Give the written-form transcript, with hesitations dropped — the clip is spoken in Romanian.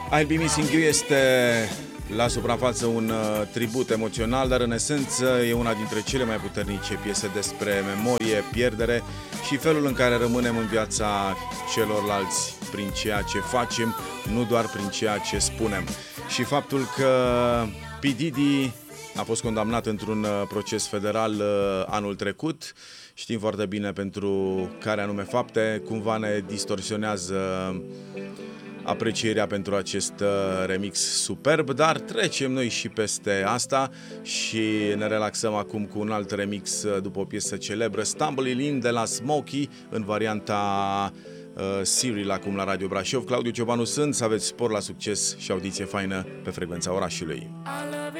I'll Be Missing You este la suprafață un tribut emoțional, dar în esență e una dintre cele mai puternice piese despre memorie, pierdere și felul în care rămânem în viața celorlalți prin ceea ce facem, nu doar prin ceea ce spunem. Și faptul că P. Diddy a fost condamnat într-un proces federal anul trecut, știm foarte bine pentru care anume fapte, cumva ne distorsionează aprecierea pentru acest remix superb, dar trecem noi și peste asta și ne relaxăm acum cu un alt remix după o piesă celebră, Stumbling In de la Smokey, în varianta Cyril, acum la Radio Brașov. Claudiu Ciobanu sunt, să aveți spor la succes și audiție faină pe frecvența orașului.